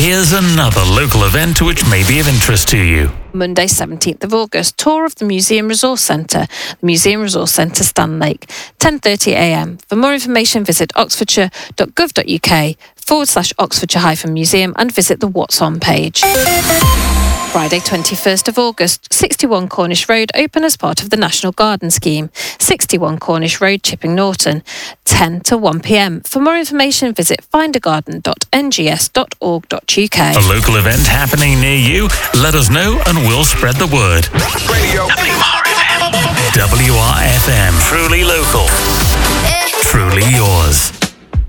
Here's another local event which may be of interest to you. Monday 17th of August, tour of the Museum Resource Centre, the Museum Resource Centre, Stanlake, 10:30am. For more information, visit oxfordshire.gov.uk/Oxfordshire-museum and visit the What's On page. Friday 21st of August, 61 Cornish Road open as part of the National Garden Scheme. 61 Cornish Road, Chipping Norton, 10 to 1pm. For more information, visit findagarden.ngs.org.uk. A local event happening near you? Let us know and we'll spread the word. Radio WRFM. Truly local. Truly yours.